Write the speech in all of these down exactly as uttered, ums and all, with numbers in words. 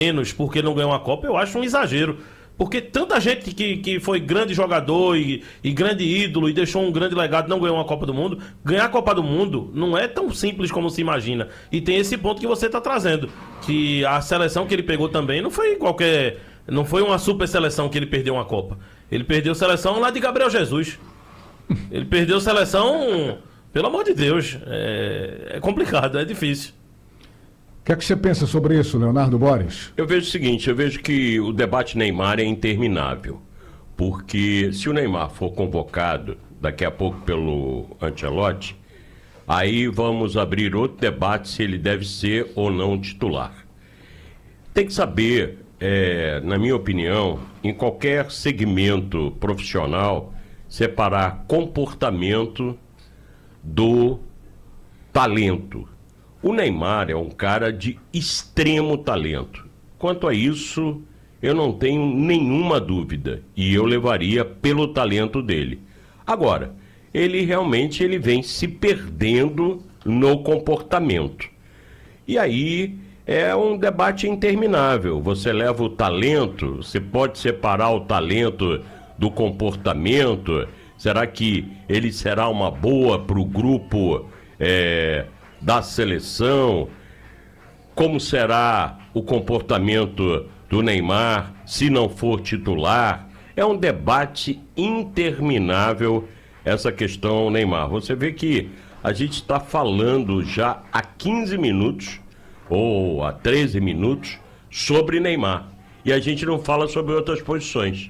menos porque não ganhou uma Copa, eu acho um exagero. Porque tanta gente que, que foi grande jogador e, e grande ídolo e deixou um grande legado não ganhou uma Copa do Mundo. Ganhar a Copa do Mundo não é tão simples como se imagina. E tem esse ponto que você está trazendo. Que a seleção que ele pegou também não foi qualquer... Não foi uma super seleção que ele perdeu uma Copa. Ele perdeu seleção lá de Gabriel Jesus. Ele perdeu seleção... Pelo amor de Deus. É, é complicado, é difícil. O que é que você pensa sobre isso, Leonardo Boris? Eu vejo o seguinte, eu vejo que o debate Neymar é interminável, porque se o Neymar for convocado daqui a pouco pelo Ancelotti, aí vamos abrir outro debate se ele deve ser ou não titular. Tem que saber, é, na minha opinião, em qualquer segmento profissional, separar comportamento do talento. O Neymar é um cara de extremo talento. Quanto a isso, eu não tenho nenhuma dúvida. E eu levaria pelo talento dele. Agora, ele realmente ele vem se perdendo no comportamento. E aí é um debate interminável. Você leva o talento, você pode separar o talento do comportamento. Será que ele será uma boa para o grupo... É, da seleção? Como será o comportamento do Neymar se não for titular? É um debate interminável essa questão Neymar. Você vê que a gente está falando já há quinze minutos ou há treze minutos sobre Neymar e a gente não fala sobre outras posições.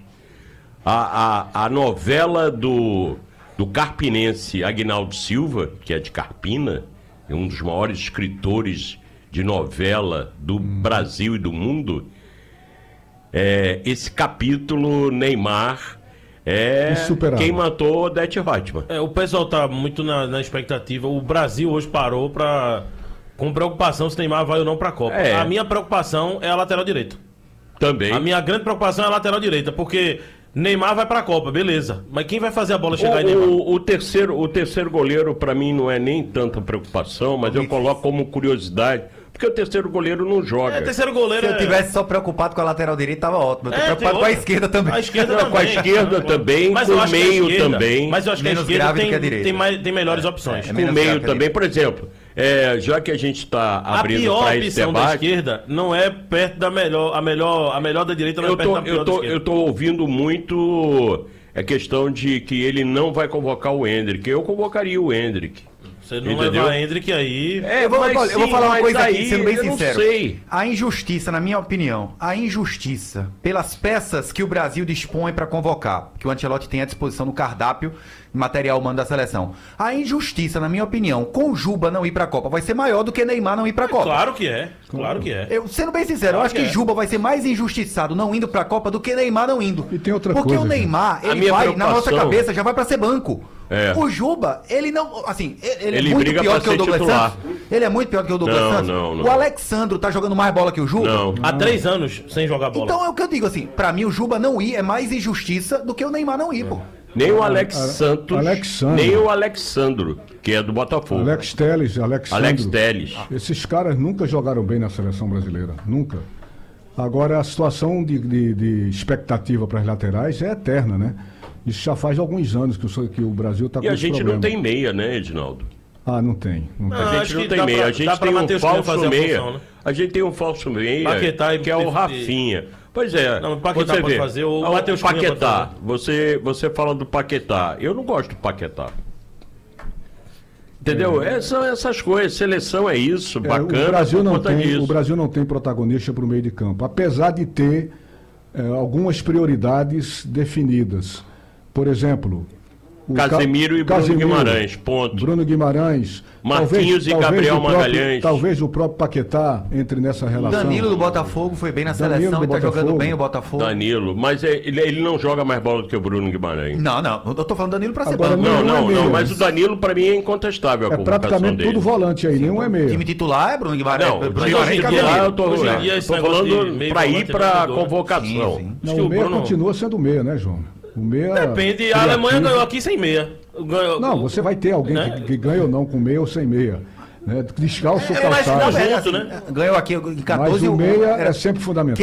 A, a, a novela do, do carpinense Aguinaldo Silva, que é de Carpina, é um dos maiores escritores de novela do Brasil e do mundo. É, esse capítulo Neymar é quem matou Odete Roitman. É, o pessoal tá muito na, na expectativa. O Brasil hoje parou pra, com preocupação se Neymar vai ou não pra Copa. É. A minha preocupação é a lateral direita. Também. A minha grande preocupação é a lateral direita, porque Neymar vai pra Copa, beleza. Mas quem vai fazer a bola chegar o, em Neymar? O, o, terceiro, o terceiro goleiro, pra mim, não é nem tanta preocupação, mas eu coloco como curiosidade, porque o terceiro goleiro não joga. É, terceiro goleiro Se eu é... tivesse só preocupado com a lateral direita, tava ótimo. Eu tô É, preocupado com a esquerda também. A esquerda Não, também. com a esquerda também, Mas com eu o acho que a meio esquerda- também. Mas eu acho que a Menos esquerda grave do tem, que a direita. tem, mais, tem melhores opções. é Com o menos meio grave que a também, direita. por exemplo, é, já que a gente está A abrindo pior para esse opção da debate... esquerda não é perto da melhor. A melhor, a melhor da direita não é Eu perto tô, da pior eu, tô, da esquerda. eu tô ouvindo muito a questão de que ele não vai convocar o Endrick. Eu convocaria o Endrick. Você não Entendeu? levar Hendrick aí... É, Eu vou, mas olha, eu vou sim, falar uma mas coisa aí, aqui, sendo bem eu sincero. não sei. A injustiça, na minha opinião, a injustiça pelas peças que o Brasil dispõe para convocar, que o Ancelotti tem à disposição no cardápio material humano da seleção. A injustiça, na minha opinião, com o Juba não ir para a Copa, vai ser maior do que Neymar não ir para a Copa. Claro que é, claro que é. Eu, sendo bem sincero, eu Claro acho que que é. Juba vai ser mais injustiçado não indo pra Copa do que Neymar não indo. E tem outra Porque coisa, o Neymar, gente. A ele minha vai, na nossa preocupação- cabeça, já vai pra ser banco. É. O Juba, ele não, assim, ele, ele Ele é muito briga pior pra que o ser Douglas titular. Santos. Ele é muito pior que o Douglas Não, Santos. não, não. O Alexandro tá jogando mais bola que o Juba. Não. Há três anos sem jogar bola. Então é o que eu digo, assim, pra mim o Juba não ir é mais injustiça do que o Neymar não ir, pô. Nem o Alex A- Santos, Alexandro. nem o Alexandro, que é do Botafogo. Alex Telles, Alexandro. Alex Telles. Esses caras nunca jogaram bem na seleção brasileira. Nunca. Agora, a situação de, de, de expectativa para as laterais é eterna, né? Isso já faz alguns anos que o, que o Brasil está com E a esse gente problema. não tem meia, né, Edinaldo? Ah, não tem. Não tem. Ah, A gente acho não que tem dá meia, pra- a gente dá pra tem um Matheus Cunha falso fazer a meia. função, né? A gente tem um falso meia, Paquetá e- que é o e- Rafinha. Pois é, Não, o Paquetá você pode vê, fazer, o o Matheus Cunha Paquetá, pode você, você fala do Paquetá, eu não gosto do Paquetá. Entendeu? É, são essas coisas, seleção é isso, É, bacana o, Brasil por não conta tem, disso. o Brasil não tem protagonista para o meio de campo, apesar de ter é, algumas prioridades definidas. Por exemplo, o Casemiro Ca- e Bruno Casemiro, Guimarães, ponto. Bruno Guimarães. Marquinhos e Gabriel o próprio- Magalhães. Talvez o próprio Paquetá entre nessa relação. Danilo do Botafogo foi bem na Danilo seleção do e tá jogando Botafogo. bem o Botafogo. Danilo, mas é- ele, ele não joga mais bola do que o Bruno Guimarães. Não, não, eu tô falando Danilo pra ser Agora, banco. Não, Não, não, não é não, meia. mas o Danilo pra mim é incontestável a É convocação praticamente dele. tudo volante aí, nenhum é Time meia. titular é Bruno Guimarães. Não, Bruno mas Guimarães hoje em e dia- Casemiro. eu tô, hoje em é, dia esse tô negócio de falando meio pra ir volante pra não mudou, né? convocação. Sim, sim. Não, Acho que o o meia Bruno- continua sendo meia, né, João? O meia. Depende, a Alemanha ganhou aqui sem meia. Ganhou- Não, você vai ter alguém né? que, que ganha ou não com meia ou sem meia. né? Descalço ou É mais calçado. conjunto, assim, né? Ganhou aqui em Mas quatorze o meia era- é sempre fundamental.